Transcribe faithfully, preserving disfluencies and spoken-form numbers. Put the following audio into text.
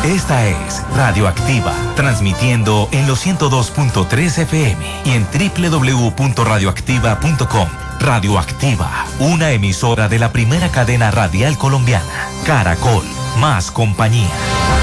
Esta es Radioactiva, transmitiendo en los ciento dos punto tres F M y en doble u doble u doble u punto radioactiva punto com. Radioactiva, una emisora de la primera cadena radial colombiana. Caracol, más compañía.